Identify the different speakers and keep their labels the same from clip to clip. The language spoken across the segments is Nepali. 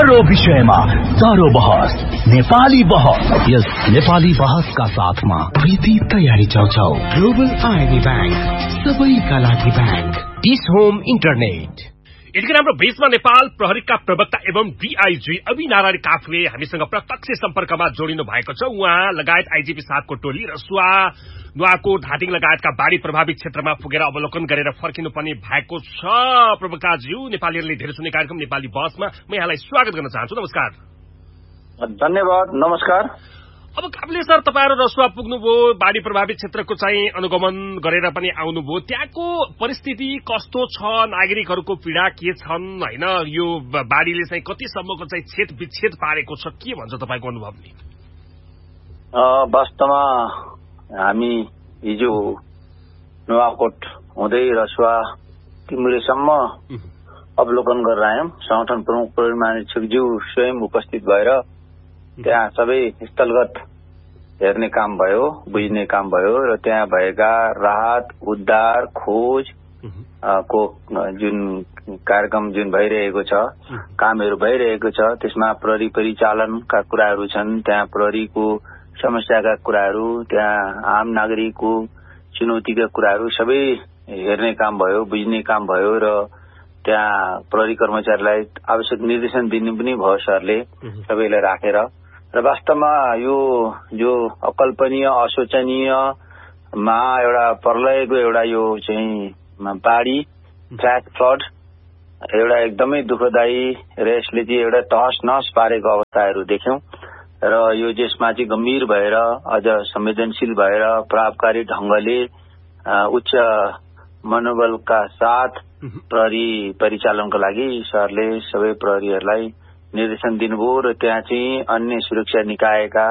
Speaker 1: हर विषयमा चारो बहस नेपाली बहस। यस नेपाली बहसका साथमा प्रीति तयारी चौचौ,
Speaker 2: ग्लोबल आईडी बैंक, सबैका लागि बैंक,
Speaker 3: डिस होम इन्टरनेट। यतिखेर हाम्रो बीचमा नेपाल प्रहरीका प्रवक्ता एवं डीआईजी अभि नारायण काफले हामीसँग प्रत्यक्ष सम्पर्कमा जोडिनु भएको छ। उहाँ लगायत आईजीपी साहबको टोली रसुवा, नुवाकोट, धादिङ लगायतका बाढी प्रभावित क्षेत्रमा पुगेर अवलोकन गरेर फर्किनु पनि भएको छ। प्रवक्ताज्यू, नेपालीहरूले धेरै सुन्ने कार्यक्रम नेपाली बसमा म यहाँलाई स्वागत गर्न चाहन्छु। नमस्कार।
Speaker 4: धन्यवाद। नमस्कार।
Speaker 3: अब काफले सर, तपाईहरु रसुवा पुग्नुभयो, बाढी प्रभावित क्षेत्रको चाहिँ अनुगमन गरेर पनि आउनुभयो। त्यहाँको परिस्थिति कस्तो छ, नागरिकहरूको पीडा के छन्, हैन, यो बाढीले चाहिँ कतिसम्मको चाहिँ छेद विच्छेद पारेको छ, के भन्छ तपाईको अनुभवले?
Speaker 4: वास्तवमा हामी हिजो नुवाकोट हुँदै रसुवा टिमुरेसम्म अवलोकन गरेर आयौं। संगठन प्रमुख प्रहरी महानिरीक्षकज्यू स्वयं उपस्थित भएर त्यहाँ सबै स्थलगत हेर्ने काम भयो, बुझ्ने काम भयो र त्यहाँ भएका राहत, उद्धार, खोज को जुन कार्यक्रम जुन भइरहेको छ, कामहरू भइरहेको छ, त्यसमा प्रहरी परिचालनका कुराहरू छन्, त्यहाँ प्रहरीको समस्याका कुराहरू, त्यहाँ आम नागरिकको चुनौतीका कुराहरू सबै हेर्ने काम भयो, बुझ्ने काम भयो र त्यहाँ प्रहरी कर्मचारीलाई आवश्यक निर्देशन दिनु पनि भयो सरले सबैलाई राखेर। र वास्तवमा यो जो अकल्पनीय, असोचनीयमा एउटा प्रलयको एउटा यो चाहिँ बाढी, फ्ल्यास फ्लड एउटा एकदमै दुःखदायी र यसले चाहिँ एउटा तहस नहस पारेको अवस्थाहरू देख्यौं र यो यसमा चाहिँ गम्भीर भएर अझ संवेदनशील भएर प्रभावकारी ढंगले उच्च मनोबलका साथ प्रहरी परिचालनको लागि सरले सबै प्रहरीहरूलाई निर्देशन दिनुभयो र त्यहाँ चाहिँ अन्य सुरक्षा निकायका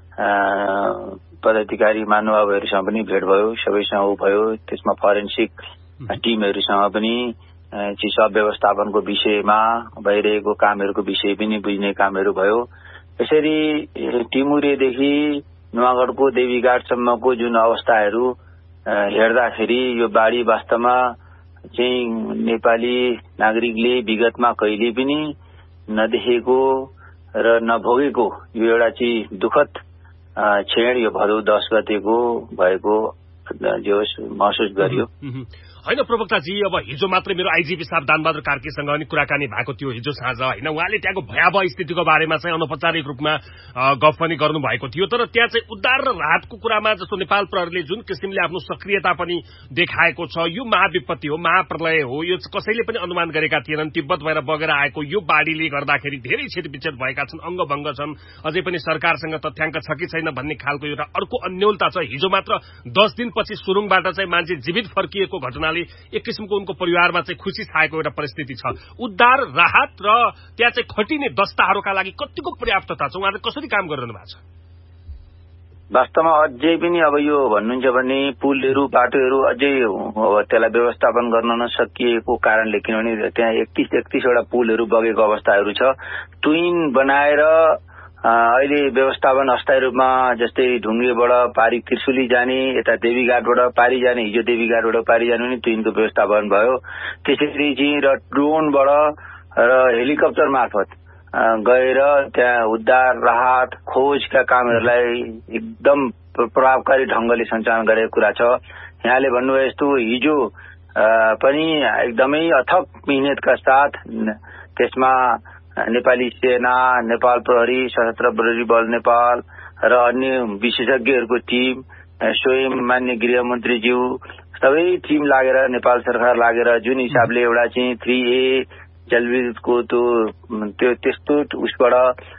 Speaker 4: पदाधिकारी महानुभावहरूसँग पनि भेट भयो, सबैसँग भयो। त्यसमा फोरेन्सिक टिमहरूसँग पनि चिसा व्यवस्थापनको विषयमा भइरहेको कामहरूको विषय पनि बुझ्ने कामहरू भयो। यसरी टिमुरेदेखि नुवागढको देवीघाटसम्मको जुन अवस्थाहरू हेर्दाखेरि यो बाढी वास्तवमा चाहिँ नेपाली नागरिकले विगतमा कहिले पनि नदेखेको र नभोगेको यो एउटा चाहिँ दुःखद क्षण यो भदौ 10 गतेको भएको जो महसुस गरियो।
Speaker 3: हैन प्रवक्ताजी, अब हिजो मात्रै मेरो आईजीपी साहब दानबहादुर कार्कीसँग अनि कुराकानी भएको थियो हिजो साँझ, हैन, उहाँले त्यहाँको भयावह स्थितिको बारेमा चाहिँ अनौपचारिक रूपमा गफ पनि गर्नु भएको थियो। तर त्यहाँ चाहिँ उद्धार र राहतको कुरामा जस्तो नेपाल प्रहरीले जुन किसिमले आफ्नो सक्रियता पनि देखाएको छ, यो महाविपत्ति हो, महाप्रलय हो, यो कसैले पनि अनुमान गरेका थिएनन्। तिब्बत भएर बगेर आएको यो बाढीले गर्दाखेरि धेरै क्षतिविच्छेद भएका छन्, अंगभंग छन्, अझै पनि सरकारसँग तथ्याङ्क छ कि छैन भन्ने खालको एउटा अर्को अन्यलता छ। हिजो मात्र 10 दिनपछि सुरुङबाट चाहिँ मान्छे जीवित फर्किएको घटना एक किसिमको उनको परिवारमा चाहिँ खुशी छाएको एउटा परिस्थिति छ। उद्धार, राहत र त्यहाँ चाहिँ खटिने दस्ताहरूका लागि कतिको पर्याप्तता छ, उहाँले कसरी काम गरिरहनु भएको छ?
Speaker 4: वास्तवमा अझै पनि अब यो भन्नुहुन्छ भने पुलहरू, बाटोहरू अझै त्यसलाई व्यवस्थापन गर्न नसकिएको कारणले, किनभने त्यहाँ 31 वटा पुलहरू बगेको अवस्थाहरू छ। ट्विन बनाएर अहिले व्यवस्थापन अस्थायी रूपमा जस्तै ढुङ्गेबाट पारी त्रिशुली जाने, यता देवीघाटबाट पारी जाने, हिजो देवीघाटबाट पारी जाने पनि ट्विनको व्यवस्थापन भयो। त्यसरी चाहिँ र ड्रोनबाट र हेलिकप्टर मार्फत गएर त्यहाँ उद्धार, राहत, खोजका कामहरूलाई एकदम प्रभावकारी ढंगले सञ्चालन गरेको कुरा छ। यहाँले भन्नुभयो यस्तो हिजो पनि एकदमै अथक मेहनतका साथ त्यसमा नेपाली सेना, नेपाल प्रहरी, सशस्त्र प्रहरी बल नेपाल र अन्य विशेषज्ञहरूको टिम, स्वयं मान्य गृहमन्त्रीज्यू सबै टिम लागेर, नेपाल सरकार लागेर जुन हिसाबले एउटा चाहिँ 3A जलविद्युतको त्यस्तो उसबाट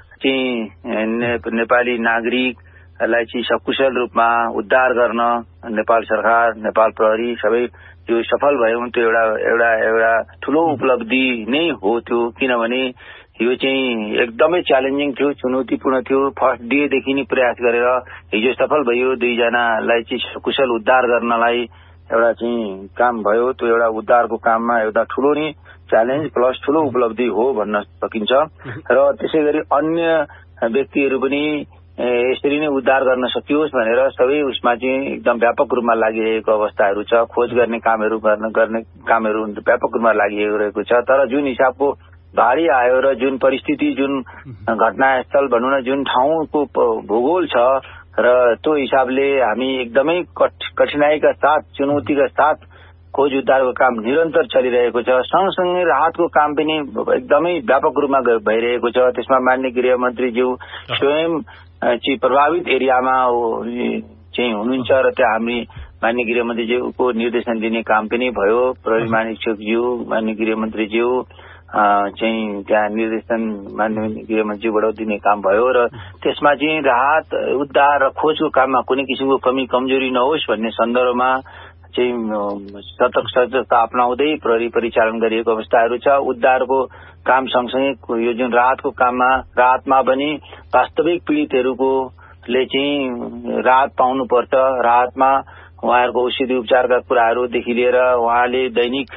Speaker 4: चाहिँ नेपाली नागरिकलाई चाहिँ सकुशल रूपमा उद्धार गर्न नेपाल सरकार, नेपाल प्रहरी सबै जो सफल भयौं, त्यो एउटा ठूलो उपलब्धि नै हो त्यो। किनभने यो चाहिँ एकदमै च्यालेन्जिङ थियो, चुनौतीपूर्ण थियो। फर्स्ट डे देखि नै प्रयास गरेर हिजो सफल भयो। 2 जनालाई चाहिँ कुशल उद्धार गर्नलाई एउटा चाहिँ काम भयो। त्यो एउटा उद्धारको काममा एउटा ठूलो नै च्यालेन्ज प्लस ठूलो उपलब्धि हो भन्न सकिन्छ। र त्यसैगरी अन्य व्यक्तिहरू पनि यसरी नै उद्धार गर्न सकियोस् भनेर सबै उसमा चाहिँ एकदम व्यापक रूपमा लागिरहेको अवस्थाहरू छ। खोज गर्ने कामहरू व्यापक रूपमा लागिरहेको छ। तर जुन हिसाबको भारी आयो र जुन परिस्थिति जुन घटनास्थल भनौँ न जुन ठाउँको भूगोल छ र त्यो हिसाबले हामी एकदमै कठिनाईका साथ चुनौतीका साथ खोज उद्धारको काम निरन्तर चलिरहेको छ। सँगसँगै राहतको काम पनि एकदमै व्यापक रूपमा भइरहेको छ। त्यसमा माननीय गृहमन्त्रीज्यू स्वयं चाहिँ प्रभावित एरियामा चाहिँ हुनुहुन्छ र त्यहाँ हामी माननीय गृहमन्त्रीज्यूको निर्देशन दिने काम पनि भयो। प्रहरी महानिरीक्षकज्यू माननीय गृहमन्त्रीज्यू चाहिँ त्यहाँ निर्देशन माननीय गृहमन्त्रीबाट दिने काम भयो र त्यसमा चाहिँ राहत उद्धार र खोजको काममा कुनै किसिमको कमी कमजोरी नहोस् भन्ने सन्दर्भमा चाहिँ सतर्कता अपनाउँदै प्रहरी परिचालन गरिएको अवस्थाहरू छ। उद्धारको काम सँगसँगै यो जुन राहतको काममा राहतमा पनि वास्तविक पीडितहरूले चाहिँ राहत पाउनुपर्छ। राहतमा उहाँहरूको औषधि उपचारका कुराहरूदेखि लिएर उहाँले दैनिक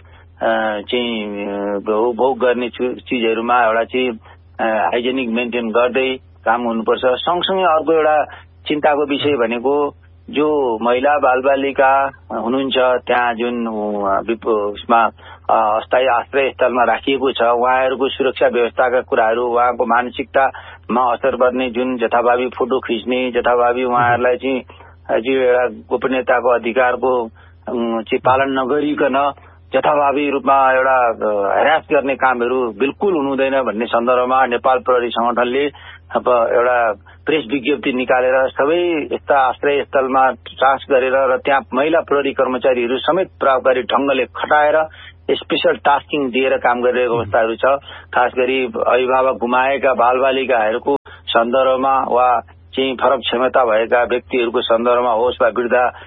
Speaker 4: चाहिँ भोग गर्ने चिजहरूमा एउटा चाहिँ हाइजेनिक मेन्टेन गर्दै काम हुनुपर्छ। सँगसँगै अर्को एउटा चिन्ताको विषय भनेको जो महिला बालबालिका हुनुहुन्छ त्यहाँ जुन उसमा अस्थायी आश्रय स्थलमा राखिएको छ उहाँहरूको सुरक्षा व्यवस्थाका कुराहरू उहाँको मानसिकतामा असर पर्ने जुन जथाभावी फोटो खिच्ने जथाभावी उहाँहरूलाई चाहिँ एउटा गोपनीयताको अधिकारको चाहिँ पालन नगरिकन जथाभावी रूपमा एउटा ह्यारास गर्ने कामहरू बिल्कुल हुनुहुँदैन भन्ने सन्दर्भमा नेपाल प्रहरी संगठनले अब एउटा प्रेस विज्ञप्ति निकालेर सबै यस्ता आश्रय स्थलमा जाँच गरेर र त्यहाँ महिला प्रहरी कर्मचारीहरू समेत प्रभावकारी ढंगले खटाएर स्पेशल टास्किङ दिएर काम गरिरहेको अवस्थाहरू छ। खास गरी अभिभावक गुमाएका बालबालिकाहरूको सन्दर्भमा वा चाहिँ फरक क्षमता भएका व्यक्तिहरूको सन्दर्भमा होस् वा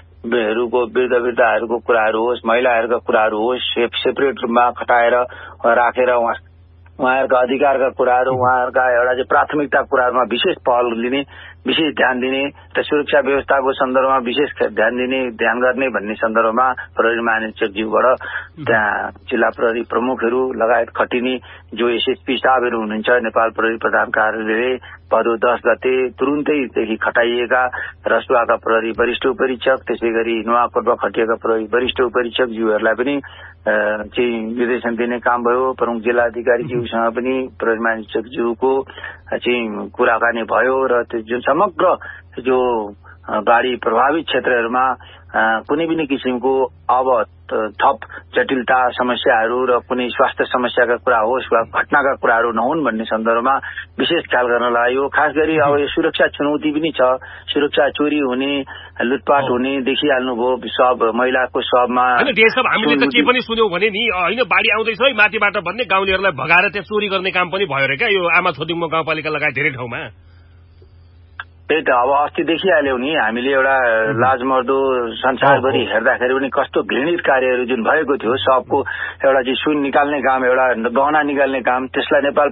Speaker 4: वृद्धहरूको कुराहरू होस् महिलाहरूका कुराहरू होस् सेपरेट रूपमा खटाएर राखेर उहाँहरूका अधिकारका कुराहरू उहाँहरूका एउटा चाहिँ प्राथमिकता कुराहरूमा विशेष पहल लिने विशेष ध्यान दिने र सुरक्षा व्यवस्थाको सन्दर्भमा विशेष ध्यान गर्ने भन्ने सन्दर्भमा प्रहरी महानिरीक्षकज्यूबाट त्यहाँ जिल्ला प्रहरी प्रमुखहरू लगायत खटिने जो एसएसपी स्टाफहरू हुनुहुन्छ नेपाल प्रहरी प्रधान कार्यालयले भदौ 10 गते तुरुन्तैदेखि खटाइएका रसुवाका प्रहरी वरिष्ठ उपरीक्षक त्यसै गरी नुवाकोटमा खटिएका प्रहरी वरिष्ठ उपरीक्षकज्यूहरूलाई पनि चाहिँ निर्देशन दिने काम भयो। प्रमुख जिल्ला अधिकारीज्यूसँग पनि प्रहरी महानिरीक्षकज्यूको चाहिँ कुराकानी भयो र त्यो जुन समग्र जो बाढी प्रभावित क्षेत्रहरूमा कुनै पनि किसिमको अब थप जटिलता समस्याहरू र कुनै स्वास्थ्य समस्याका कुरा होस् वा घटनाका कुराहरू नहुन् भन्ने सन्दर्भमा विशेष ख्याल गर्न लाग्यो। खास गरी अब यो सुरक्षा चुनौती पनि छ। सुरक्षा चोरी हुने लुटपाट हुने देखिहाल्नुभयो सब महिलाको सबमा
Speaker 3: हामीले त के पनि सुन्यौं भने नि होइन बाढी आउँदैछ है माथिबाट भन्ने गाउँलेहरूलाई भगाएर त्यहाँ चोरी गर्ने काम पनि भयो रे क्या यो आमा छोदिङमा गाउँपालिका लगायत धेरै ठाउँमा।
Speaker 4: त्यही त अब अस्ति देखिहाल्यौं नि हामीले एउटा लाजमर्दो संसारभरि हेर्दाखेरि पनि कस्तो घृणित कार्यहरू जुन भएको थियो सबको एउटा चाहिँ सुन निकाल्ने काम एउटा गहना निकाल्ने काम त्यसलाई नेपाल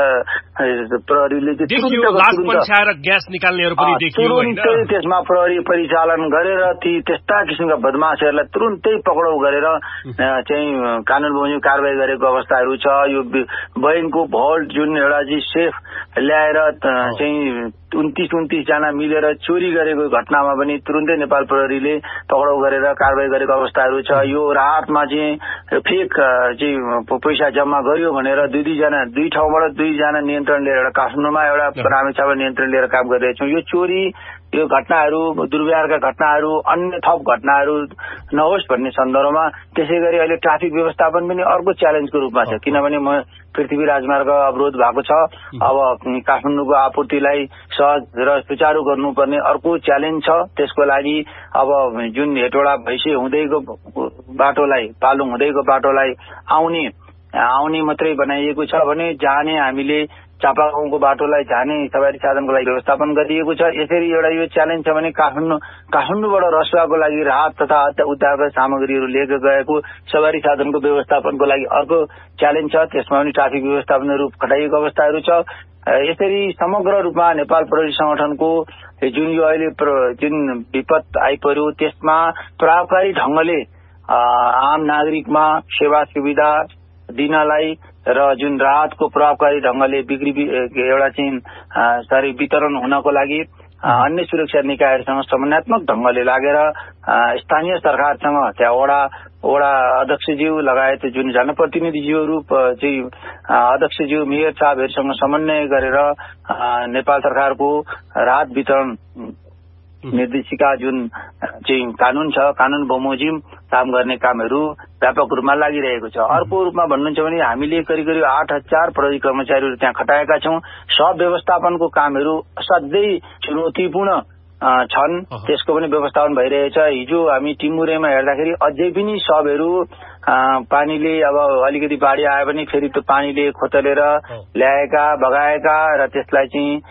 Speaker 4: प्रहरीले तुरुन्तै त्यसमा प्रहरी परिचालन गरेर ती त्यस्ता किसिमका बदमाशहरूलाई तुरुन्तै पक्राउ गरेर चाहिँ कानून बमोजिम कारबाही गरेको अवस्थाहरू छ। यो बैंकको भोल्ट जुन एउटा चाहिँ सेफ ल्याएर चाहिँ 29 जना मिलेर चोरी गरेको घटनामा पनि तुरुन्तै नेपाल प्रहरीले पक्राउ गरेर कारबाही गरेको अवस्थाहरू छ। यो राहतमा चाहिँ फेक चाहिँ पैसा जम्मा गर्यो भनेर दुई ठाउँबाट 2 जना नियन्त्रण लिएर एउटा काठमाडौँमा एउटा रामेछापमा नियन्त्रण लिएर काम गरिरहेछौँ। यो चोरी यो घटनाहरू दुर्व्यवहारका घटनाहरू अन्य थप घटनाहरू नहोस् भन्ने सन्दर्भमा त्यसै गरी अहिले ट्राफिक व्यवस्थापन पनि अर्को च्यालेन्जको रूपमा छ किनभने पृथ्वी राजमार्ग अवरोध भएको छ। अब काठमाडौँको आपूर्तिलाई सहज र सुचारू गर्नुपर्ने अर्को च्यालेन्ज छ। त्यसको लागि अब जुन हेटौडा भैँसे हुँदैको बाटोलाई पालुङ हुँदैको बाटोलाई आउने मात्रै बनाइएको छ भने जाने हामीले चापागाउँको बाटोलाई जाने सवारी साधनको लागि व्यवस्थापन गरिएको छ। यसरी एउटा यो च्यालेन्ज छ भने काठमाडौँबाट रसुवाको लागि राहत तथा उद्धारका सामग्रीहरू लिएर गएको सवारी साधनको व्यवस्थापनको लागि अर्को च्यालेन्ज छ। त्यसमा पनि ट्राफिक व्यवस्थापनहरू खटाइएको अवस्थाहरू छ। यसरी समग्र रूपमा नेपाल प्रहरी संगठनको जुन यो अहिले जुन विपद आइपर्यो त्यसमा प्रभावकारी ढंगले आम नागरिकमा सेवा सुविधा दिनलाई र जुन राहतको प्रभावकारी ढंगले एउटा चाहिँ वितरण हुनको लागि अन्य सुरक्षा निकायहरूसँग समन्वयात्मक ढंगले लागेर स्थानीय सरकारसँग त्यहाँ वडा अध्यक्षज्यू लगायत जुन जनप्रतिनिधिज्यूहरू चाहिँ अध्यक्षज्यू मेयर साहबहरूसँग समन्वय गरेर नेपाल सरकारको राहत वितरण निर्देशिका जुन चाहिँ कानून छ, कानून बमोजिम काम गर्ने कामहरू व्यापक रूपमा लागिरहेको छ। अर्को रूपमा भन्नुहुन्छ भने हामीले करिब 8,000 प्रहरी कर्मचारीहरू त्यहाँ खटाएका छौं। सब व्यवस्थापनको कामहरू असाध्यै चुनौतीपूर्ण छन्, त्यसको पनि व्यवस्थापन भइरहेछ। हिजो हामी टिमुरेमा हेर्दाखेरि अझै पनि सबहरू पानीले अब अलिकति बाढी आयो भने फेरि त्यो पानीले खोतलेर ल्याएका बगाएका र त्यसलाई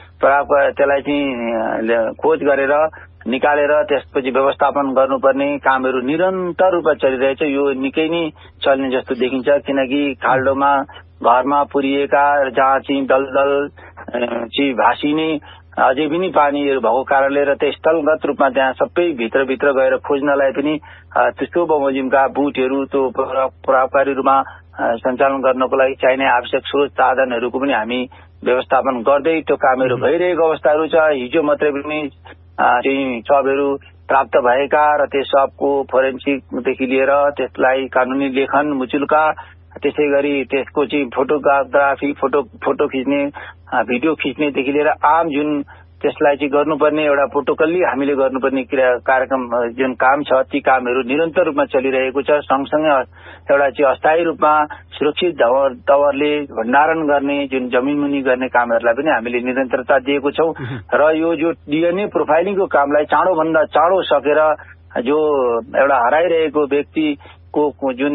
Speaker 4: चाहिँ खोज गरेर निकालेर त्यसपछि व्यवस्थापन गर्नुपर्ने कामहरू निरन्तर रूपमा चलिरहेछ। यो निकै नै चल्ने जस्तो देखिन्छ, किनकि खाल्डोमा घरमा पुरिएका जहाँ चाहिँ दलदल चाहिँ भासिने अझै पनि पानीहरू भएको कारणले र त्यो स्थलगत रूपमा त्यहाँ सबै भित्रभित्र गएर खोज्नलाई पनि त्यस्तो बमोजिमका बुटहरू त्यो प्रभावकारी रूपमा सञ्चालन गर्नको लागि चाहिने आवश्यक स्रोत साधनहरूको पनि हामी व्यवस्थापन गर्दै त्यो कामहरू भइरहेको अवस्थाहरू छ। हिजो मात्रै पनि चाहिँ सबहरू प्राप्त भएका र त्यस सबको फोरेन्सिकदेखि लिएर त्यसलाई कानूनी लेखन मुचुल्का त्यसै गरी त्यसको चाहिँ फोटोग्राफी फोटो खिच्ने भिडियो खिच्नेदेखि लिएर आम जुन त्यसलाई चाहिँ गर्नुपर्ने एउटा प्रोटोकल्ली हामीले गर्नुपर्ने कार्यक्रम जुन काम छ ती कामहरू निरन्तर रूपमा चलिरहेको छ। सँगसँगै एउटा चाहिँ अस्थायी रूपमा सुरक्षित तवरले भण्डारण गर्ने जुन जमिन मुनि गर्ने कामहरूलाई पनि हामीले निरन्तरता दिएको छौं र यो जो डीएनए प्रोफाइलिङको कामलाई चाँडोभन्दा चाँडो सकेर जो एउटा हराइरहेको व्यक्तिको जुन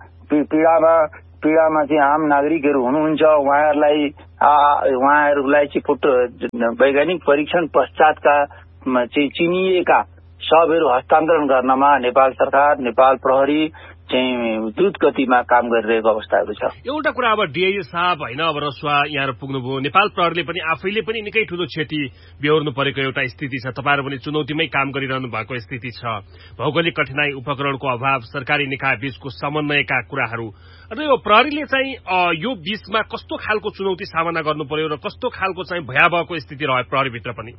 Speaker 4: पीडामा चाहिँ आम नागरिकहरू हुनुहुन्छ उहाँहरूलाई चाहिँ फोटो वैज्ञानिक परीक्षण पश्चातका चाहिँ चिनिएका सबहरू हस्तान्तरण गर्नमा नेपाल सरकार नेपाल प्रहरी चाहिँ द्रुत गतिमा काम गरिरहेको अवस्थाहरू छ।
Speaker 3: एउटा कुरा अब डीआईजी साहब होइन अब रसुवा यहाँ पुग्नुभयो, नेपाल प्रहरीले पनि आफैले पनि निकै ठूलो क्षति बेहोर्नु परेको एउटा स्थिति छ। तपाईहरु पनि चुनौतीमै काम गरिरहनु भएको स्थिति छ। भौगोलिक कठिनाई, उपकरणको अभाव, सरकारी निकाय बीचको समन्वयका कुराहरू र यो प्रहरीले चाहिँ यो बीचमा कस्तो खालको चुनौती सामना गर्नु पर्यो र कस्तो खालको चाहिँ भयावहको स्थिति रह्यो प्रहरीभित्र पनि?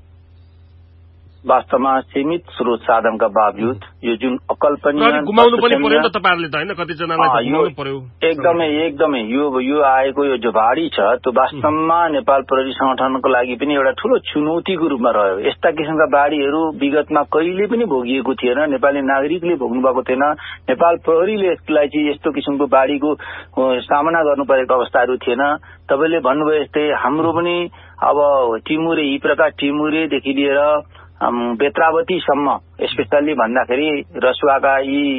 Speaker 4: वास्तवमा सीमित स्रोत साधनका बावजुद यो जुन अकल्पनीय
Speaker 3: गुमाउनु पनि पर्यो नि त तपाईहरुले त हैन, कतिजनालाई गुमाउनु पर्यो।
Speaker 4: एकदमै यो आएको यो जो भाडी छ त्यो वास्तवमा नेपाल प्रहरी संगठनको लागि पनि एउटा ठूलो चुनौतीको रूपमा रह्यो। यस्ता किसिमका बाढीहरू विगतमा कहिले पनि भोगिएको थिएन, नेपाली नागरिकले भोग्नु भएको थिएन। नेपाल प्रहरीले यसलाई चाहिँ यस्तो किसिमको बाढीको सामना गर्नु परेको अवस्थाहरू थिएन। तपाईले भन्नुभयो जस्तै हाम्रो पनि अब टिमुरे यी प्रकार टिमुरेदेखि लिएर बेत्रावतीसम्म स्पेशल्ली भन्दाखेरि रसुवाका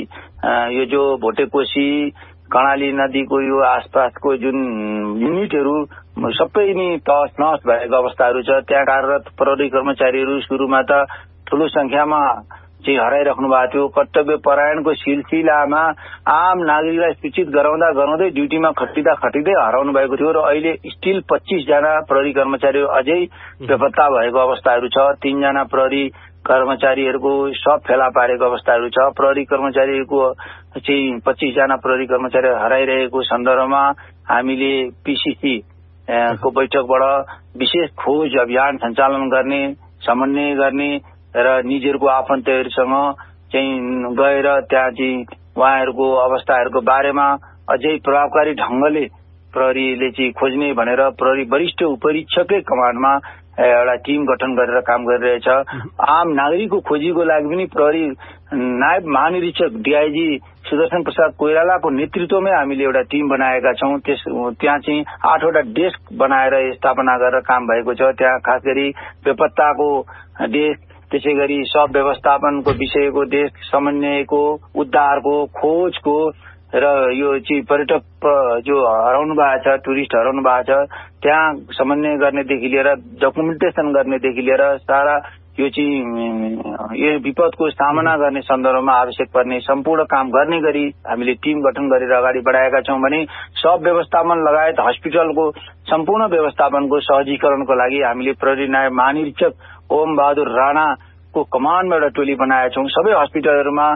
Speaker 4: यो जो भोटेकोशी कर्णाली नदीको यो आसपासको जुन युनिटहरू सबै नै तहस नहस भएको अवस्थाहरू छ। त्यहाँ कार्यरत प्रहरी कर्मचारीहरू सुरुमा त ठूलो संख्यामा चाहिँ हराइराख्नु भएको थियो। कर्तव्य परायणको सिलसिलामा आम नागरिकलाई सूचित गराउँदै ड्युटीमा खटिँदै हराउनु भएको थियो र अहिले स्टिल 25 जना प्रहरी कर्मचारीहरू अझै बेपत्ता भएको अवस्थाहरू छ। 3 जना प्रहरी कर्मचारीहरूको सब फेला पारेको अवस्थाहरू छ। प्रहरी कर्मचारीको चाहिँ 25 जना प्रहरी कर्मचारी हराइरहेको सन्दर्भमा हामीले पीसीसी को बैठकबाट विशेष खोज अभियान सञ्चालन गर्ने, समन्वय गर्ने र निजहरूको आफन्तहरूसँग चाहिँ गएर त्यहाँ चाहिँ उहाँहरूको अवस्थाहरूको बारेमा अझै प्रभावकारी ढंगले प्रहरीले चाहिँ खोज्ने भनेर प्रहरी वरिष्ठ उपरीक्षकै कमान्डमा एउटा टिम गठन गरेर काम गरिरहेछ। आम नागरिकको खोजीको लागि पनि प्रहरी नायब महानिरीक्षक डीआईजी सुदर्शन प्रसाद कोइरालाको नेतृत्वमै हामीले एउटा टिम बनाएका छौं। त्यहाँ चाहिँ 8 वटा डेस्क बनाएर स्थापना गरेर काम भएको छ। त्यहाँ खास गरी बेपत्ताको डेस्क, त्यसै गरी सब व्यवस्थापनको विषयको डेस्क, समन्वयको, उद्धारको, खोजको र यो चाहिँ पर्यटक जो हराउनु भएको छ, टुरिस्ट हराउनु भएको छ त्यहाँ समन्वय गर्नेदेखि लिएर डकुमेन्टेसन गर्नेदेखि लिएर सारा यो चाहिँ यो विपदको सामना गर्ने सन्दर्भमा आवश्यक पर्ने सम्पूर्ण काम गर्ने गरी हामीले टिम गठन गरेर अगाडि बढाएका छौं भने सब व्यवस्थापन लगायत हस्पिटलको सम्पूर्ण व्यवस्थापनको सहजीकरणको लागि हामीले प्रहरी नायब महानिरीक्षक ओम बहादुर राणा को कमान्डमा एउटा टोली बनाएका छौं। सबै हस्पिटलहरूमा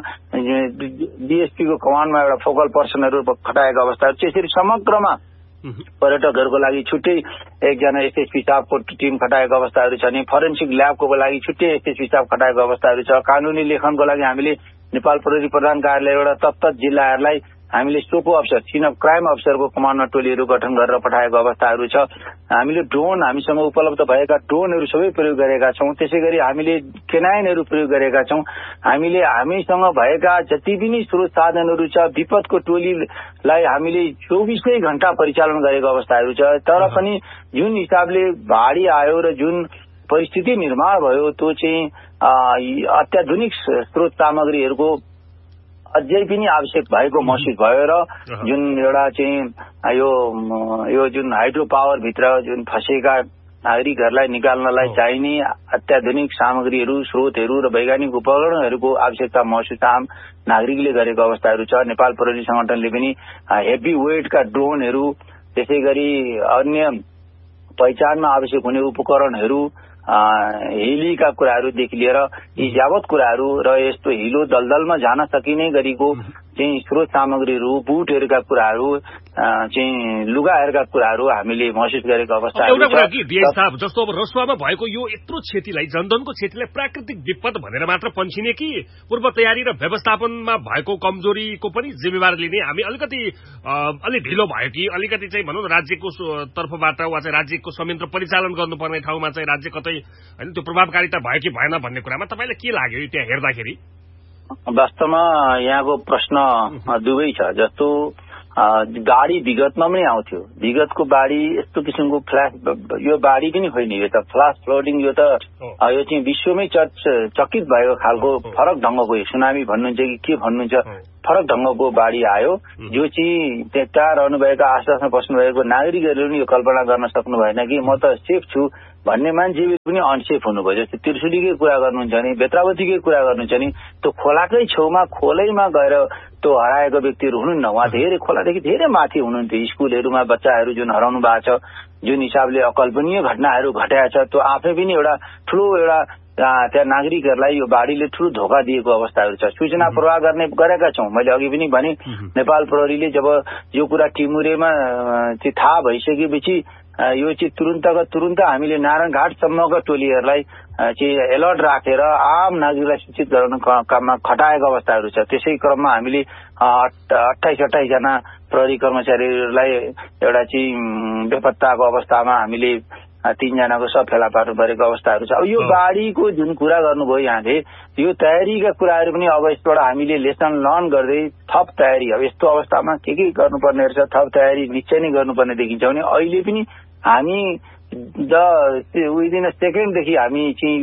Speaker 4: डीएसपी को कमान्डमा एउटा फोकल पर्सनहरू खटाएका अवस्थाहरू छ। यसरी समग्रमा पर्यटकहरूको लागि छुट्टै एकजना एसएसपी साहबको टिम खटाएको अवस्थाहरू छ नि, फरेन्सिक ल्याबको लागि छुट्टै एसएसपी साहब खटाएको अवस्थाहरू छ। कानूनी लेखनको लागि हामीले नेपाल प्रहरी प्रधान कार्यालयबाट तत्त जिल्लाहरूलाई हामीले सोको अफिसर सिन अफ क्राइम अफिसरको कमान्डमा टोलीहरू गठन गरेर पठाएको अवस्थाहरू छ। हामीले ड्रोन हामीसँग उपलब्ध भएका ड्रोनहरू सबै प्रयोग गरेका छौं। त्यसै गरी हामीले केनाइनहरू प्रयोग गरेका छौं। हामीले हामीसँग भएका जति पनि स्रोत साधनहरू छ विपदको टोलीलाई हामीले 24 घण्टा परिचालन गरेको अवस्थाहरू छ। तर पनि जुन हिसाबले बाढी आयो र जुन परिस्थिति निर्माण भयो त्यो चाहिँ अत्याधुनिक स्रोत सामग्रीहरूको अझै पनि आवश्यक भएको महसुस भयो र जुन एउटा चाहिँ यो जुन हाइड्रो पावर भित्र जुन फँसेका नागरिकहरूलाई निकाल्नलाई चाहिने अत्याधुनिक सामग्रीहरू स्रोतहरू र वैज्ञानिक उपकरणहरूको आवश्यकता महसुस आम नागरिकले गरेको अवस्थाहरू छ। नेपाल प्रहरी संगठनले पनि हेभी वेटका ड्रोनहरू त्यसै गरी अन्य पहिचानमा आवश्यक हुने उपकरणहरू हेलीका कुराहरूदेखि लिएर यी यावत कुराहरू र यस्तो हिलो दलदलमा जान सकिने गरीको चाहिँ स्रोत सामग्रीहरू बुटहरूका कुराहरू चाहिँ लुगाहरूका कुराहरू हामीले महसुस गरेको अवस्थाहरू
Speaker 3: एउटा कुरा कि डीआई साहब जस्तो अब रसुवामा भएको यो यत्रो क्षतिलाई जनधनको क्षतिलाई प्राकृतिक विपद भनेर मात्र पन्छिने कि पूर्व तयारी र व्यवस्थापनमा भएको कमजोरीको पनि जिम्मेवारी लिने हामी अलि ढिलो भयो कि अलिकति चाहिँ भनौँ न राज्यको तर्फबाट वा चाहिँ राज्यको संयन्त्र परिचालन गर्नुपर्ने ठाउँमा चाहिँ राज्य कतै हैन त्यो प्रभावकारिता भयो कि भएन भन्ने कुरामा तपाईलाई के लाग्यो त्यहाँ हेर्दाखेरि?
Speaker 4: वास्तवमा यहाँको प्रश्न दुवै छ। जस्तो बाढी विगतमा पनि आउँथ्यो। विगतको बाढी यस्तो किसिमको फ्ल्यास यो बाढी पनि होइन, यो त फ्लास फ्लडिङ यो चाहिँ विश्वमै चकित भएको खालको फरक ढंगको सुनामी भन्नुहुन्छ कि के भन्नुहुन्छ फरक ढंगको बाढी आयो जो चाहिँ त्यहाँ रहनुभएका आसपासमा बस्नुभएको नागरिकहरूले पनि यो कल्पना गर्न सक्नु भएन कि म त सेफ छु भन्ने मान्छेले पनि अनसेफ हुनुभयो। जस्तो त्रिशुलीकै कुरा गर्नुहुन्छ नि बेत्रावतीकै कुरा गर्नुहुन्छ नि त्यो खोलाकै छेउमा खोलैमा गएर त्यो हराएको व्यक्तिहरू हुनुहुन्न। उहाँ धेरै खोलादेखि धेरै माथि हुनुहुन्थ्यो। स्कुलहरूमा बच्चाहरू जुन हराउनु भएको छ जुन हिसाबले अकल्पनीय घटनाहरू घटेको छ त्यो आफै पनि एउटा ठूलो एउटा त्यहाँ नागरिकहरूलाई यो बाढीले ठूलो धोका दिएको अवस्थाहरू छ। सूचना प्रवाह गरेका छौं। मैले अघि पनि भने नेपाल प्रहरीले जब यो कुरा टिमुरेमा चाहिँ थाहा भइसकेपछि यो चाहिँ तुरुन्त हामीले नारायणघाटसम्मका टोलीहरूलाई चाहिँ अलर्ट राखेर आम नागरिकलाई सूचित गराउन काममा खटाएको अवस्थाहरू छ। त्यसै क्रममा हामीले 28 जना प्रहरी कर्मचारीहरूलाई एउटा चाहिँ बेपत्ताको अवस्थामा हामीले 3 जनाको सब फेला पार्नु परेको अवस्थाहरू छ। अब यो बाढीको जुन कुरा गर्नुभयो यहाँले यो तयारीका कुराहरू पनि अब यसबाट हामीले लेसन लर्न गर्दै थप तयारी अब यस्तो अवस्थामा के गर्नुपर्ने रहेछ थप तयारी निश्चय नै गर्नुपर्ने देखिन्छ भने अहिले पनि हामी विदिन अ सेकेन्डदेखि हामी चाहिँ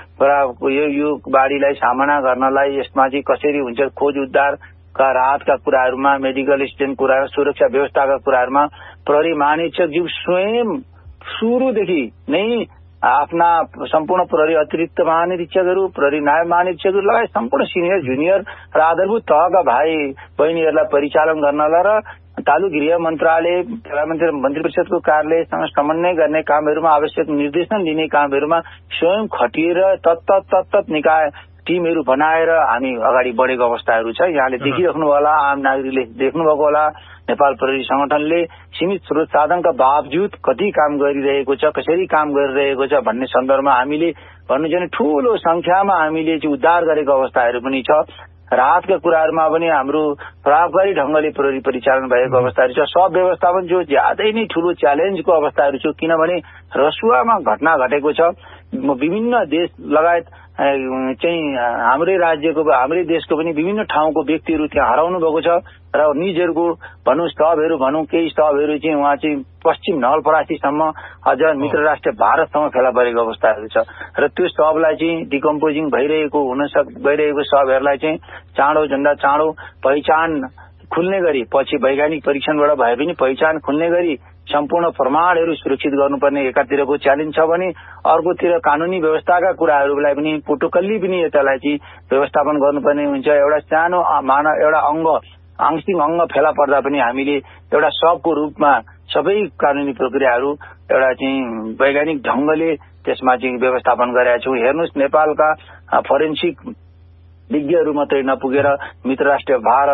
Speaker 4: यो बाढीलाई सामना गर्नलाई यसमा चाहिँ कसरी हुन्छ खोज उद्धारका राहतका कुराहरूमा मेडिकल एसिस्टेन्ट कुरा सुरक्षा व्यवस्थाका कुराहरूमा प्रहरी महानिरीक्षकज्यू स्वयं सुरुदेखि नै आफ्ना सम्पूर्ण प्रहरी अतिरिक्त महानिरीक्षकहरू प्रहरी नायब महानिरीक्षकहरू लगायत सम्पूर्ण सिनियर जुनियर र आधारभूत तहका भाइ बहिनीहरूलाई परिचालन गर्नलाई र तालुक गृह मन्त्रालय प्रधानमन्त्री मन्त्री परिषदको कार्यालयसँग समन्वय गर्ने कामहरूमा आवश्यक निर्देशन दिने कामहरूमा स्वयं खटिएर तत्त निकाय टिमहरू बनाएर हामी अगाडि बढेको अवस्थाहरू छ। यहाँले देखिराख्नु होला आम नागरिकले देख्नुभएको होला नेपाल प्रहरी संगठनले सीमित स्रोत साधनका बावजुद कति काम गरिरहेको छ कसरी काम गरिरहेको छ भन्ने सन्दर्भमा हामीले भन्नु चाहिँ ठूलो संख्यामा हामीले चाहिँ उद्धार गरेको अवस्थाहरू पनि छ। राहतका कुराहरूमा पनि हाम्रो प्रभावकारी ढंगले प्रहरी परिचालन भएको अवस्थाहरू छ। सब व्यवस्थापन जो ज्यादै नै ठूलो च्यालेन्जको अवस्थाहरू छ किनभने रसुवामा घटना घटेको छ। विभिन्न देश लगायत चाहिँ हाम्रै राज्यको हाम्रै देशको पनि विभिन्न ठाउँको व्यक्तिहरू त्यहाँ हराउनु भएको छ र निजहरूको भनौँ स्टबहरू भनौँ केही स्टबहरू चाहिँ उहाँ चाहिँ पश्चिम नवलपरासीसम्म अझ मित्र राष्ट्र भारतसम्म फेला परेको अवस्थाहरू छ र त्यो स्टबलाई चाहिँ डिकम्पोजिङ भइरहेको स्टबहरूलाई चाहिँ चाँडो चाँडो पहिचान खुल्ने गरी पछि वैज्ञानिक परीक्षणबाट भए पनि पहिचान खुल्ने गरी सम्पूर्ण प्रमाणहरू सुरक्षित गर्नुपर्ने एकातिरको च्यालेन्ज छ भने अर्कोतिर कानूनी व्यवस्थाका कुराहरूलाई पनि प्रोटोकल्ली पनि यतालाई चाहिँ व्यवस्थापन गर्नुपर्ने हुन्छ। एउटा सानो एउटा आंशिक अंग फेला पर्दा पनि हामीले एउटा सबको रूपमा सबै कानूनी प्रक्रियाहरू एउटा चाहिँ वैज्ञानिक ढंगले त्यसमा चाहिँ व्यवस्थापन गरेका छौं। हेर्नुहोस् नेपालका फोरेन्सिक विज्ञहरू मात्रै नपुगेर मित्र राष्ट्र भारत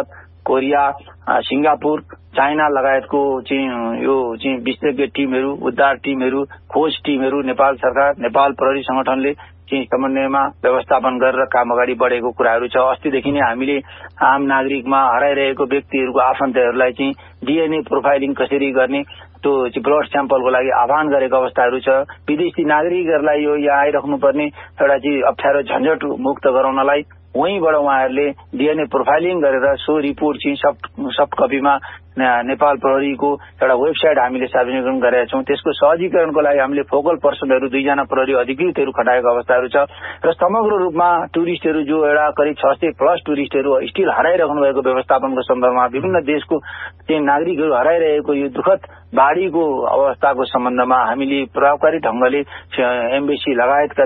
Speaker 4: कोरिया, सिंगापुर, चाइना लगायतको चाहिँ यो चाहिँ विशेषज्ञ टिमहरू, उद्धार टिमहरू, खोज टिमहरू नेपाल सरकार, नेपाल प्रहरी संगठनले चाहिँ समन्वयमा व्यवस्थापन गरेर काम अगाडि बढेको कुराहरू छ। अस्तिदेखि नै हामीले आम नागरिकमा हराइरहेको व्यक्तिहरूको आफन्तहरूलाई चाहिँ डीएनए प्रोफाइलिङ कसरी गर्ने त्यो ब्लड स्याम्पलको लागि आह्वान गरेको अवस्थाहरू छ। विदेशी नागरिकहरूलाई यो यहाँ आइराख्नुपर्ने एउटा चाहिँ अप्ठ्यारो झन्झट मुक्त गराउनलाई वहीँबाट उहाँहरूले डीएनए प्रोफाइलिङ गरेर सो रिपोर्ट चाहिँ सफ्ट कपीमा नेपाल प्रहरीको एउटा वेबसाइट हामीले सार्वजनिकरण गरेका छौँ। त्यसको सहजीकरणको लागि हामीले फोकल पर्सनहरू 2 जना प्रहरी अधिकृतहरू खटाएका अवस्थाहरू छ र समग्र रूपमा टुरिस्टहरू जो एउटा करिब 600+ टुरिस्टहरू स्टिल हराइराख्नु भएको व्यवस्थापनको सन्दर्भमा विभिन्न देशको चाहिँ नागरिकहरू हराइरहेको यो दुःखद बाढीको अवस्थाको सम्बन्धमा हामीले प्रभावकारी ढंगले एम्बेसी लगायतका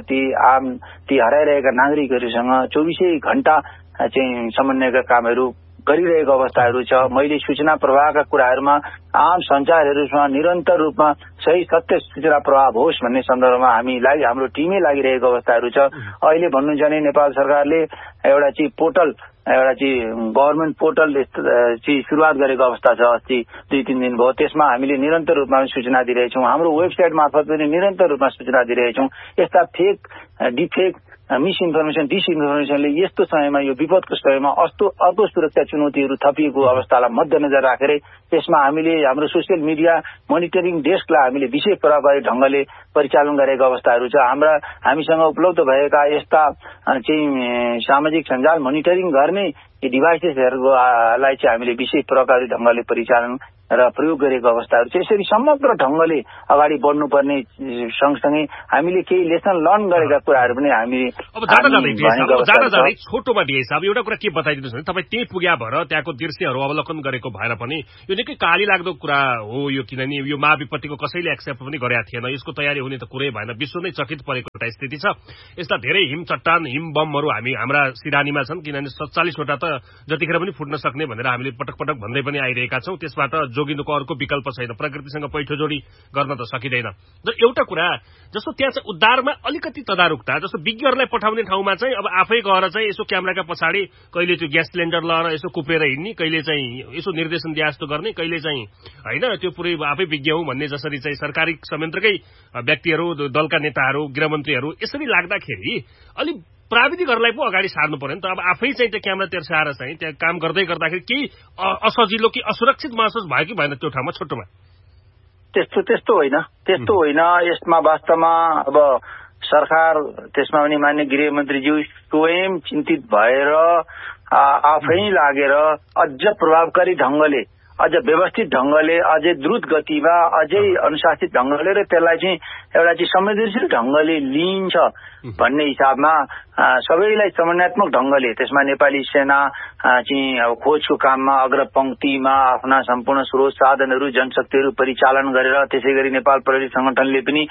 Speaker 4: ती हराइरहेका नागरिकहरूसँग 24 घण्टा चाहिँ समन्वयका कामहरू गरिरहेको अवस्थाहरू छ। मैले सूचना प्रवाहका कुराहरूमा आम सञ्चारहरूसँग निरन्तर रूपमा सही सत्य सूचना प्रवाह होस् भन्ने सन्दर्भमा हाम्रो टिमै लागिरहेको अवस्थाहरू छ। अहिले भन्नुहुन्छ भने नेपाल सरकारले एउटा चाहिँ पोर्टल, एउटा चाहिँ गभर्नमेन्ट पोर्टल चाहिँ सुरुवात गरेको अवस्था छ। अस्ति 2-3 दिन भयो। त्यसमा हामीले निरन्तर रूपमा सूचना दिइरहेछौँ। हाम्रो वेबसाइट मार्फत पनि निरन्तर रूपमा सूचना दिइरहेछौँ। यस्ता फेक, डिफेक, मिसइन्फर्मेसन, डिसइन्फर्मेसनले यस्तो समयमा, यो विपदको समयमा अर्को सुरक्षा चुनौतीहरू थपिएको अवस्थालाई मध्यनजर राखेरै त्यसमा हामीले हाम्रो सोसियल मिडिया मोनिटरिङ डेस्कलाई हामीले विशेष प्रभावकारी ढंगले परिचालन गरेको अवस्थाहरू छ। हामीसँग उपलब्ध भएका यस्ता चाहिँ सामाजिक सञ्जाल मोनिटरिङ गर्ने डिभाइसेसहरूलाई चाहिँ हामीले विशेष प्रभावकारी ढंगले परिचालन र प्रयोग गरेको अवस्थाहरू छ। यसरी समग्र ढंगले अगाडि बढ्नुपर्ने सँगसँगै हामीले केही लेसन लर्न गरेका कुराहरू पनि हामी
Speaker 3: अब जाँदा छोटोमा दिए साहब एउटा कुरा के बताइदिनुहोस् भने तपाईँ त्यही पुग्या भएर त्यहाँको दृश्यहरू अवलोकन गरेको भएर पनि यो निकै काली लाग्दो कुरा हो यो, किनभने यो महाविपत्तिको कसैले एक्सेप्ट पनि गरेका थिएन। यसको तयारी हुने त कुरै भएन। विश्व नै चकित परेको एउटा स्थिति छ। यस्ता धेरै हिम चट्टान, हिम बमहरू हाम्रा सिरानीमा छन्, किनभने 47 वटा त जतिखेर पनि फुट्न सक्ने भनेर हामीले पटक पटक भन्दै पनि आइरहेका छौँ। त्यसबाट जोगिनुको अर्को विकल्प छैन। प्रकृतिसँग पैठो जोडी गर्न त सकिँदैन। र एउटा कुरा जस्तो त्यहाँ चाहिँ उद्धारमा अलिकति तदारुकता, जस्तो विज्ञहरूलाई पठाउने ठाउँमा चाहिँ अब आफै गएर चाहिँ यसो क्यामेराका पछाडि कहिले त्यो ग्यास सिलिन्डर लगाएर यसो कुपेर हिँड्ने, कहिले चाहिँ यसो निर्देशन दिए जस्तो गर्ने, कहिले चाहिँ होइन त्यो पुरै आफै विज्ञ हुँ भन्ने, जसरी चाहिँ सरकारी संयन्त्रकै व्यक्तिहरू, दलका नेताहरू, गृहमन्त्रीहरू यसरी लाग्दाखेरि अलि प्राविधिकहरूलाई पो अगाडि सार्नु पर्यो नि त। अब आफै चाहिँ त्यो क्यामेरा तेर्साएर चाहिँ त्यहाँ काम गर्दै गर्दाखेरि केही असजिलो कि असुरक्षित महसुस भयो कि भएन त्यो ठाउँमा छोटोमा?
Speaker 4: त्यस्तो होइन। यसमा वास्तवमा अब सरकार, त्यसमा पनि माननीय गृहमन्त्रीज्यू स्वयं चिन्तित भएर आफै लागेर अझ प्रभावकारी ढंगले, अझ व्यवस्थित ढंगले, अझै द्रुत गतिमा, अझै अनुशासित ढंगले र त्यसलाई चाहिँ एउटा चाहिँ संवेदनशील ढंगले लिइन्छ भन्ने हिसाबमा सबैलाई समन्वयात्मक ढंगले त्यसमा नेपाली सेना चाहिँ अब खोजको काममा अग्रपंक्तिमा आफ्ना सम्पूर्ण स्रोत साधनहरू, जनशक्तिहरू परिचालन गरेर, त्यसै गरी नेपाल प्रहरी संगठनले पनि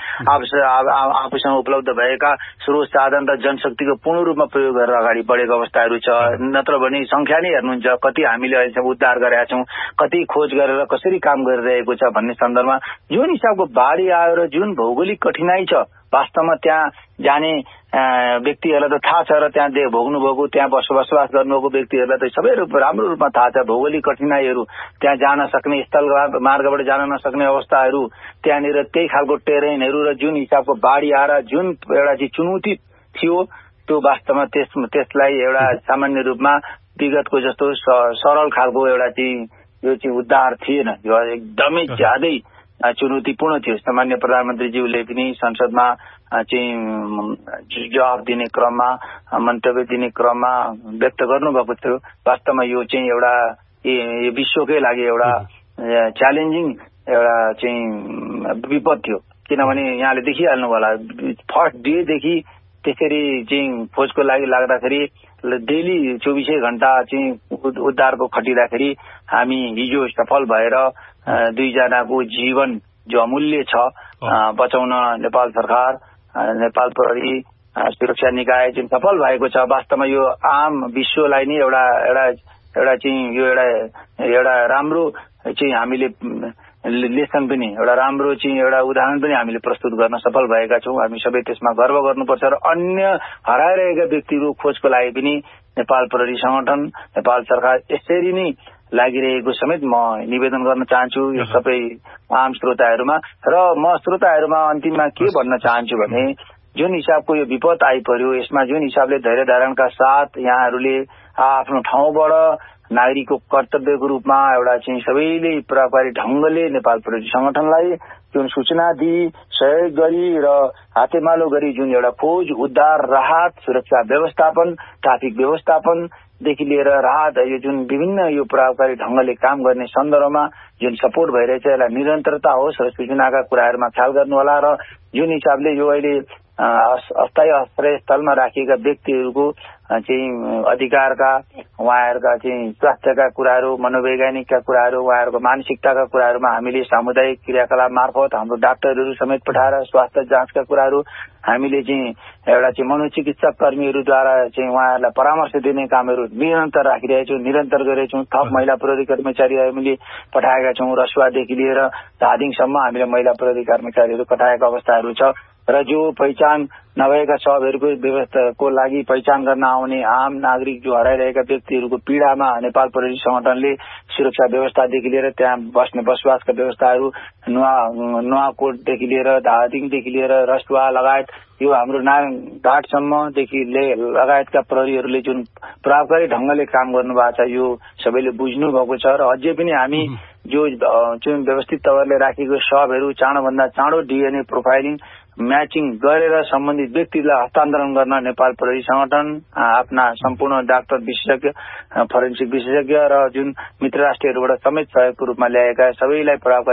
Speaker 4: आफूसँग उपलब्ध भएका स्रोत साधन र जनशक्तिको पूर्ण रूपमा प्रयोग गरेर अगाडि बढेको अवस्थाहरू छ। नत्र भने संख्या नै हेर्नुहुन्छ कति हामीले अहिलेसम्म उद्धार गरेका छौँ, कति खोज गरेर कसरी काम गरिरहेको छ भन्ने सन्दर्भमा जुन हिसाबको बाढी आयो र जुन भौगोलिक कठिनाई छ, वास्तवमा त्यहाँ जाने व्यक्तिहरूलाई त थाहा छ र त्यहाँ भोग्नु भएको, त्यहाँ बसोबास गर्नुभएको व्यक्तिहरूलाई त सबै राम्रो रूपमा थाहा छ। भौगोलिक कठिनाईहरू, त्यहाँ जान सक्ने स्थल मार्गबाट जान नसक्ने अवस्थाहरू, त्यहाँनिर त्यही खालको टेरेनहरू र जुन हिसाबको बाढी आएर जुन एउटा चाहिँ चुनौती थियो, त्यो वास्तवमा त्यसलाई एउटा सामान्य रूपमा विगतको जस्तो सरल खालको एउटा चाहिँ यो चाहिँ उद्धार थिएन। यो एकदमै ज्यादै चुनौतीपूर्ण थियो। सामान्य प्रधानमन्त्रीज्यूले पनि संसदमा चाहिँ जवाफ दिने क्रममा, मन्तव्य दिने क्रममा व्यक्त गर्नुभएको थियो। वास्तवमा यो चाहिँ एउटा विश्वकै लागि एउटा च्यालेन्जिङ एउटा चाहिँ विपद थियो। किनभने यहाँले देखिहाल्नु होला फर्स्ट डेदेखि त्यसरी चाहिँ खोजको लागि लाग्दाखेरि डेली 24 घण्टा चाहिँ उद्धारको खटिँदाखेरि हामी हिजो सफल भएर 2 जनाको जीवन जो अमूल्य छ बचाउन नेपाल सरकार, नेपाल प्रहरी, सुरक्षा निकाय चाहिँ सफल भएको छ। वास्तवमा यो आम विश्वलाई नै एउटा चाहिँ यो एउटा राम्रो चाहिँ हामीले लेसन पनि, एउटा राम्रो चाहिँ एउटा उदाहरण पनि हामीले प्रस्तुत गर्न सफल भएका छौँ। हामी सबै त्यसमा गर्व गर्नुपर्छ र अन्य हराइरहेका व्यक्तिहरू खोजको लागि पनि नेपाल प्रहरी संगठन, नेपाल सरकार यसरी नै लागिरहेको समेत म निवेदन गर्न चाहन्छु यो सबै आम श्रोताहरूमा। र म श्रोताहरूमा अन्तिममा के भन्न चाहन्छु भने जुन हिसाबको यो विपद आइपर्यो यसमा जुन हिसाबले धैर्य धारणका साथ यहाँहरूले आफ्नो ठाउँबाट नागरिकको कर्तव्यको रूपमा एउटा चाहिँ सबैले प्रभावकारी ढंगले नेपाल प्रहरी संगठनलाई जुन सूचना दिई सहयोग गरी र हातेमालो गरी जुन एउटा खोज उद्धार राहत सुरक्षा व्यवस्थापन ट्राफिक व्यवस्थापनदेखि लिएर राहत यो जुन विभिन्न यो प्रभावकारी ढंगले काम गर्ने सन्दर्भमा जुन सपोर्ट भइरहेछ यसलाई निरन्तरता होस् र सूचनाका कुराहरूमा ख्याल गर्नुहोला र जुन हिसाबले यो अहिले अस्थायी आश्रय स्थलमा राखिएका व्यक्तिहरूको चाहिँ अधिकारका उहाँहरूका चाहिँ स्वास्थ्यका कुराहरू मनोवैज्ञानिकका कुराहरू उहाँहरूको मानसिकताका कुराहरूमा हामीले सामुदायिक क्रियाकलाप मार्फत हाम्रो डाक्टरहरू समेत पठाएर स्वास्थ्य जाँचका कुराहरू हामीले चाहिँ एउटा चाहिँ मनोचिकित्सक कर्मीहरूद्वारा चाहिँ उहाँहरूलाई परामर्श दिने कामहरू निरन्तर राखिरहेछौँ निरन्तर गरेछौँ। थप महिला प्रहरी कर्मचारी हामीले पठाएका छौँ रसुवादेखि लिएर धादिङसम्म हामीले महिला प्रहरी कर्मचारीहरू पठाएका अवस्थाहरू छ र जो पहिचान नभएका शवहरूको व्यवस्थाको लागि पहिचान गर्न आउने आम नागरिक जो हराइरहेका व्यक्तिहरूको पीडामा नेपाल प्रहरी संगठनले सुरक्षा व्यवस्थादेखि लिएर त्यहाँ बस्ने बसोबासका व्यवस्थाहरू नुवाकोटदेखि लिएर धादिङदेखि लिएर रसुवा लगायत यो हाम्रो घाटसम्मदेखि लगायतका प्रहरीहरूले जुन प्रभावकारी ढंगले काम गर्नु भएको छ यो सबैले बुझ्नु भएको छ र अझै पनि हामी जो जुन व्यवस्थित तवरले राखेको शवहरू चाँडोभन्दा चाँडो डीएनए प्रोफाइलिङ म्याचिङ गरेर सम्बन्धित व्यक्तिलाई हस्तान्तरण गर्न नेपाल प्रहरी संगठन आफ्ना सम्पूर्ण डाक्टर विशेषज्ञ फोरेन्सिक विशेषज्ञ र जुन मित्र राष्ट्रहरूबाट समेत सहयोगको रूपमा ल्याएका सबैलाई प्रभावकारी